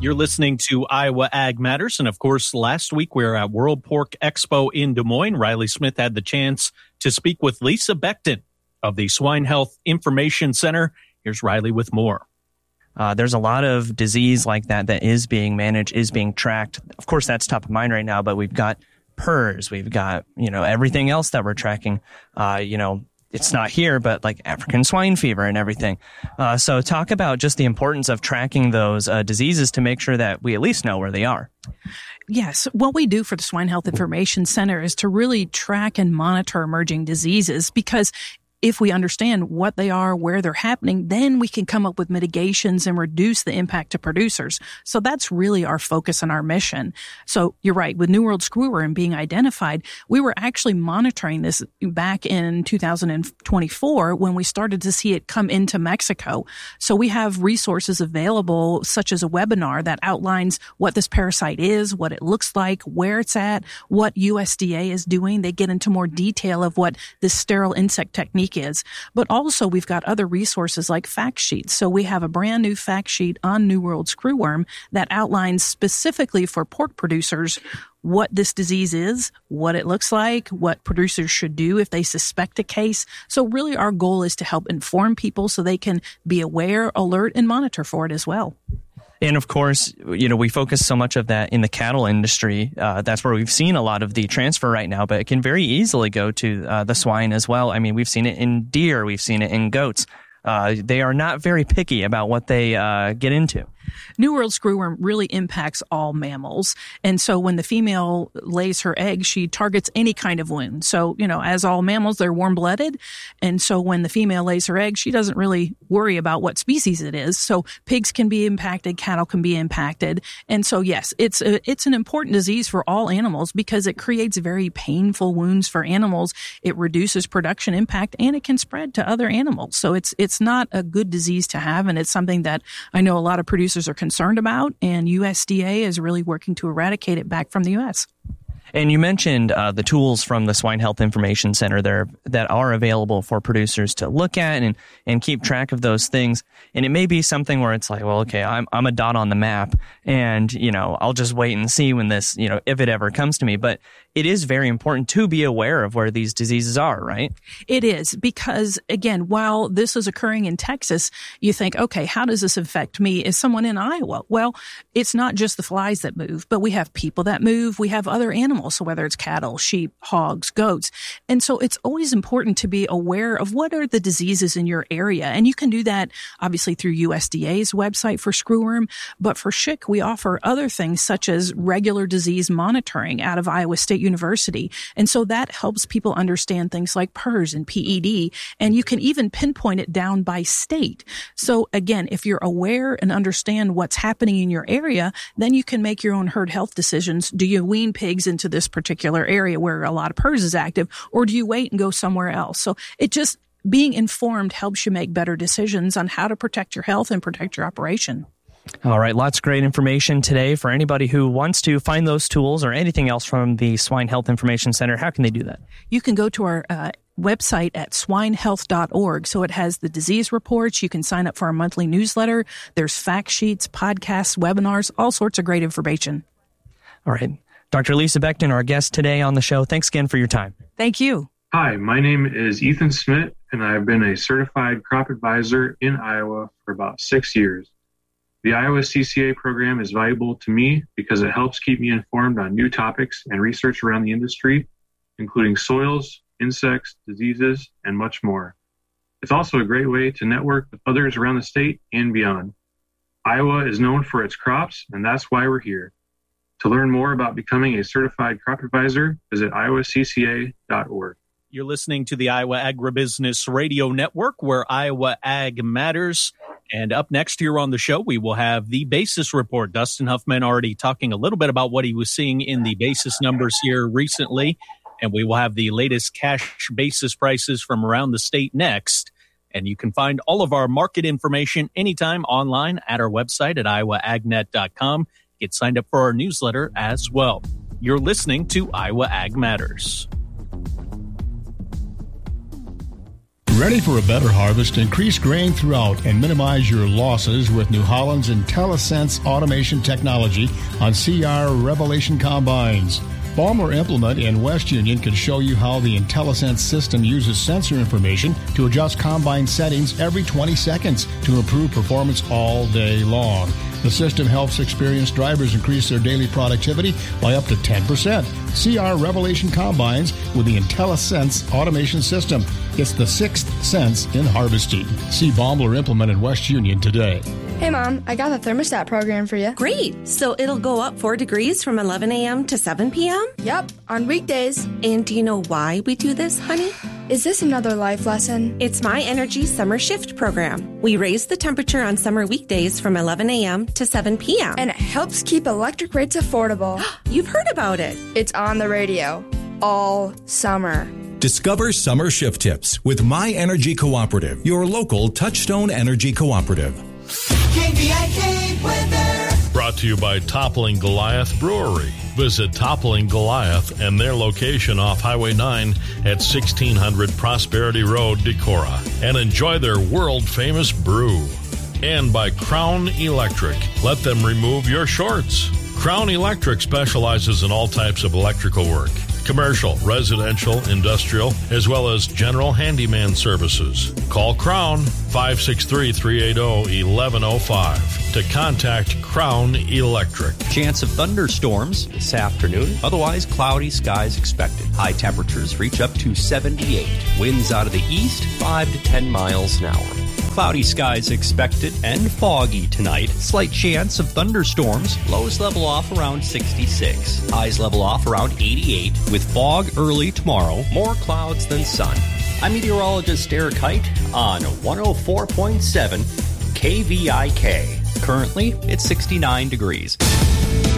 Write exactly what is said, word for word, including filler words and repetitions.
You're listening to Iowa Ag Matters. And of course, last week we were at World Pork Expo in Des Moines. Riley Smith had the chance to speak with Lisa Becton of the Swine Health Information Center. Here's Riley with more. Uh, there's a lot of disease like that that is being managed, is being tracked. Of course, that's top of mind right now, but we've got P E R S, we've got, you know, everything else that we're tracking. Uh, you know, it's not here, but like African swine fever and everything. Uh, so talk about just the importance of tracking those uh, diseases to make sure that we at least know where they are. Yes. What we do for the Swine Health Information Center is to really track and monitor emerging diseases, because if we understand what they are, where they're happening, then we can come up with mitigations and reduce the impact to producers. So that's really our focus and our mission. So you're right. With New World Screwworm being identified, we were actually monitoring this back in two thousand twenty-four when we started to see it come into Mexico. So we have resources available, such as a webinar that outlines what this parasite is, what it looks like, where it's at, what U S D A is doing. They get into more detail of what this sterile insect technique is. But also we've got other resources like fact sheets. So we have a brand new fact sheet on New World Screwworm that outlines specifically for pork producers what this disease is, what it looks like, what producers should do if they suspect a case. So really our goal is to help inform people so they can be aware, alert, and monitor for it as well. And of course, you know, we focus so much of that in the cattle industry. Uh, that's where we've seen a lot of the transfer right now, but it can very easily go to uh, the swine as well. I mean, we've seen it in deer. We've seen it in goats. Uh, they are not very picky about what they uh, get into. New World Screwworm really impacts all mammals. And so when the female lays her egg, she targets any kind of wound. So, you know, as all mammals, they're warm-blooded. And so when the female lays her egg, she doesn't really worry about what species it is. So pigs can be impacted, cattle can be impacted. And so, yes, it's a, it's an important disease for all animals because it creates very painful wounds for animals. It reduces production impact and it can spread to other animals. So it's, it's not a good disease to have. And it's something that I know a lot of producers are concerned about, and U S D A is really working to eradicate it back from the U S. And you mentioned uh, the tools from the Swine Health Information Center there that are available for producers to look at and, and keep track of those things. And it may be something where it's like, well, okay, I'm I'm a dot on the map, and you know, I'll just wait and see when this, you know, if it ever comes to me. But it is very important to be aware of where these diseases are, right? It is, because again, while this is occurring in Texas, you think, okay, how does this affect me as someone in Iowa? Well, it's not just the flies that move, but we have people that move. We have other animals. So whether it's cattle, sheep, hogs, goats. And so it's always important to be aware of what are the diseases in your area. And you can do that obviously through U S D A's website for screwworm. But for S H I C, we offer other things such as regular disease monitoring out of Iowa State University. And so that helps people understand things like P E R S and P E D. And you can even pinpoint it down by state. So again, if you're aware and understand what's happening in your area, then you can make your own herd health decisions. Do you wean pigs into this particular area where a lot of P E R S is active, or do you wait and go somewhere else? So it just, being informed helps you make better decisions on how to protect your health and protect your operation. All right, lots of great information today for anybody who wants to find those tools or anything else from the Swine Health Information Center. How can they do that? You can go to our uh, website at swine health dot org. So it has the disease reports. You can sign up for our monthly newsletter. There's fact sheets, podcasts, webinars, all sorts of great information. All right. Doctor Lisa Becton, our guest today on the show. Thanks again for your time. Thank you. Hi, my name is Ethan Smith, and I've been a certified crop advisor in Iowa for about six years. The Iowa C C A program is valuable to me because it helps keep me informed on new topics and research around the industry, including soils, insects, diseases, and much more. It's also a great way to network with others around the state and beyond. Iowa is known for its crops, and that's why we're here. To learn more about becoming a certified crop advisor, visit iowa c c a dot org. You're listening to the Iowa Agribusiness Radio Network, where Iowa Ag matters. And up next here on the show, we will have the basis report. Dustin Huffman already talking a little bit about what he was seeing in the basis numbers here recently. And we will have the latest cash basis prices from around the state next. And you can find all of our market information anytime online at our website at iowa ag net dot com. Get signed up for our newsletter as well. You're listening to Iowa Ag Matters. Ready for a better harvest? Increase grain throughout and minimize your losses with New Holland's IntelliSense automation technology on C R Revelation combines. Balmer Implement in West Union can show you how the IntelliSense system uses sensor information to adjust combine settings every twenty seconds to improve performance all day long. The system helps experienced drivers increase their daily productivity by up to ten percent. C R Revelation combines with the IntelliSense automation system. It's the sixth sense in harvesting. See Baumler Implement in West Union today. Hey, Mom, I got the thermostat program for you. Great. So it'll go up four degrees from eleven a.m. to seven p.m.? Yep, on weekdays. And do you know why we do this, honey? Is this another life lesson? It's My Energy Summer Shift program. We raise the temperature on summer weekdays from eleven a.m. to seven p.m. And it helps keep electric rates affordable. You've heard about it. It's on the radio all summer. Discover summer shift tips with My Energy Cooperative, your local Touchstone Energy Cooperative. K V I K weather. Brought to you by Toppling Goliath Brewery. Visit Toppling Goliath and their location off Highway nine at sixteen hundred Prosperity Road, Decorah, and enjoy their world-famous brew. And by Crown Electric. Let them remove your shorts. Crown Electric specializes in all types of electrical work. Commercial, residential, industrial, as well as general handyman services. Call Crown five six three, three eight zero, one one zero five to contact Crown Electric. Chance of thunderstorms this afternoon. Otherwise, cloudy skies expected. High temperatures reach up to seventy-eight. Winds out of the east, five to ten miles an hour. Cloudy skies expected and foggy tonight. Slight chance of thunderstorms. Lows level off around sixty-six. Highs level off around eighty-eight. With fog early tomorrow. More clouds than sun. I'm meteorologist Eric Height on one oh four point seven K V I K. Currently, it's sixty-nine degrees.